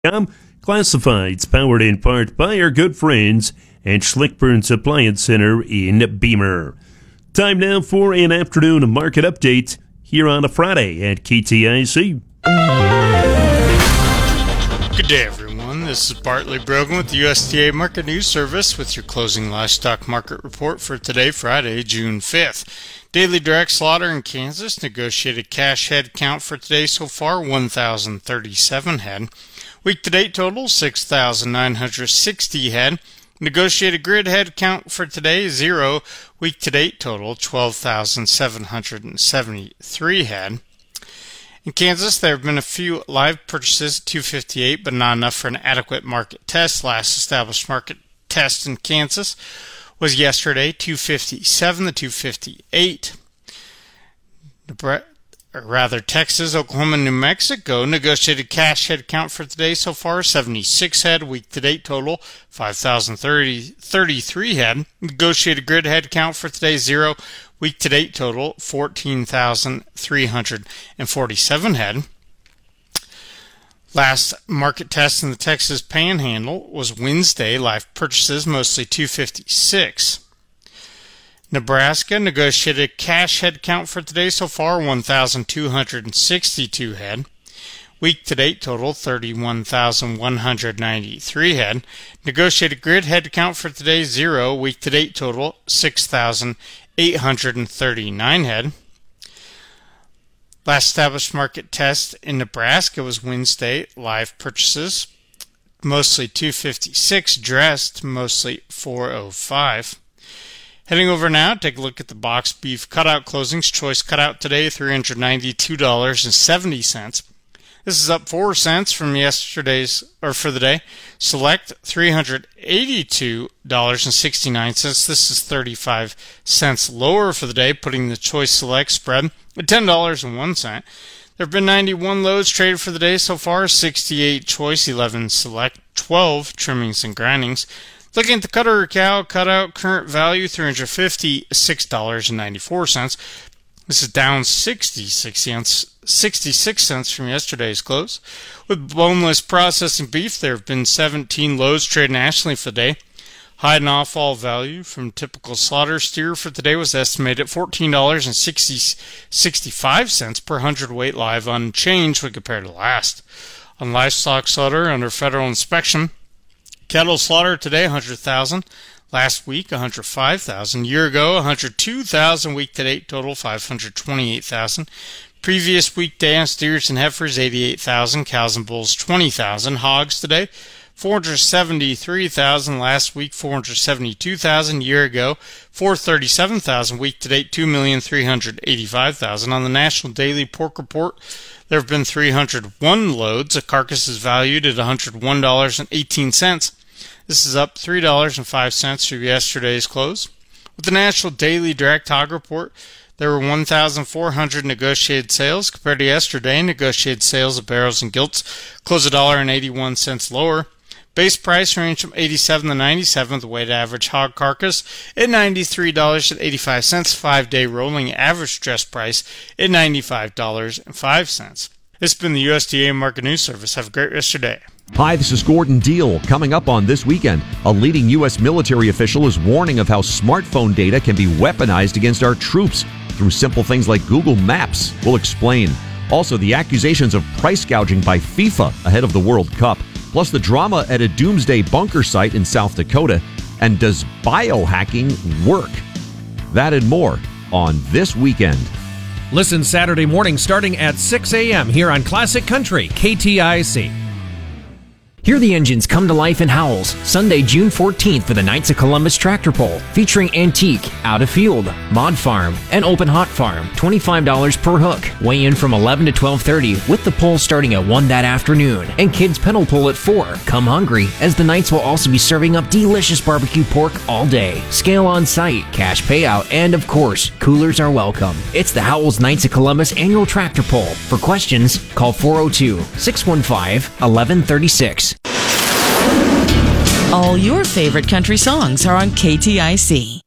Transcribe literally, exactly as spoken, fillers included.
Classifieds, powered in part by our good friends at Schlickburn Appliance Center in Beamer. Time now for an afternoon market update here on a Friday at K T I C. Good day, everyone. This is Bartley Brogan with the U S D A Market News Service with your closing livestock market report for today, Friday, June fifth. Daily direct slaughter in Kansas, negotiated cash head count for today so far, one thousand thirty-seven head. Week-to-date total, six thousand nine hundred sixty head. Negotiated grid head count for today, zero. Week-to-date total, twelve thousand seven hundred seventy-three head. In Kansas, there have been a few live purchases, two fifty-eight, but not enough for an adequate market test. Last established market test in Kansas was yesterday, two fifty-seven to two fifty-eight. Or rather, Texas, Oklahoma, and New Mexico negotiated cash head count for today so far, seventy-six head. Week-to-date total, five thousand thirty-three head. Negotiated grid head count for today, zero. Week-to-date total, fourteen thousand three hundred forty-seven head. Last market test in the Texas Panhandle was Wednesday. Live purchases, mostly two fifty-six. Nebraska negotiated cash head count for today so far, one thousand two hundred sixty-two head. Week-to-date total, thirty-one thousand one hundred ninety-three head. Negotiated grid head count for today, zero. Week-to-date total, six thousand eight hundred thirty-nine head. Last established market test in Nebraska was Wednesday. Live purchases, mostly two fifty-six. Dressed, mostly four oh five. Heading over now, take a look at the box beef cutout closings. Choice cutout today, three hundred ninety-two dollars and seventy cents. This is up four cents from yesterday's, or for the day. Select, three hundred eighty-two dollars and sixty-nine cents. This is thirty-five cents lower for the day, putting the choice select spread at ten dollars and one cent. There have been ninety-one loads traded for the day so far, sixty-eight choice, eleven select, twelve trimmings and grindings. Looking at the cutter cow cutout, current value three hundred fifty-six dollars and ninety-four cents. This is down sixty-six cents, sixty-six cents from yesterday's close. With boneless processing beef, there have been seventeen loads traded nationally for the day. Hide and offal value from typical slaughter steer for today was estimated at fourteen dollars and sixty-five cents per hundredweight live, unchanged when compared to last. On livestock slaughter under federal inspection, cattle slaughter today, one hundred thousand. Last week, one hundred five thousand. Year ago, one hundred two thousand. Week-to-date total, five hundred twenty-eight thousand. Previous weekday on steers and heifers, eighty-eight thousand. Cows and bulls, twenty thousand. Hogs today, four hundred seventy-three thousand. Last week, four hundred seventy-two thousand. Year ago, four hundred thirty-seven thousand. Week-to-date, two million three hundred eighty-five thousand. On the National Daily Pork Report, there have been three hundred one loads. A carcass is valued at one hundred one dollars and eighteen cents. This is up three dollars and five cents from yesterday's close. With the National Daily Direct Hog Report, there were one thousand four hundred negotiated sales. Compared to yesterday, negotiated sales of barrels and gilts closed one dollar and eighty-one cents lower. Base price ranged from eighty-seven to ninety-seven, the weighted average hog carcass at ninety-three dollars and eighty-five cents. Five-day rolling average dress price at ninety-five dollars and five cents. This has been the U S D A Market News Service. Have a great rest of your day. Hi, this is Gordon Deal. Coming up on This Weekend, a leading U S military official is warning of how smartphone data can be weaponized against our troops through simple things like Google Maps. We'll explain. Also, the accusations of price gouging by FIFA ahead of the World Cup, plus the drama at a doomsday bunker site in South Dakota, and does biohacking work? That and more on This Weekend. Listen Saturday morning starting at six a.m. here on Classic Country, K T I C. Hear the engines come to life in Howells, Sunday, June fourteenth for the Knights of Columbus Tractor Pull, featuring Antique, Out of Field, Mod Farm, and Open Hot Farm, twenty-five dollars per hook. Weigh in from eleven to twelve thirty, with the pull starting at one that afternoon, and Kids Pedal Pull at four. Come hungry, as the Knights will also be serving up delicious barbecue pork all day. Scale on site, cash payout, and of course, coolers are welcome. It's the Howells Knights of Columbus Annual Tractor Pull. For questions, call four oh two, six one five, one one three six. All your favorite country songs are on K T I C.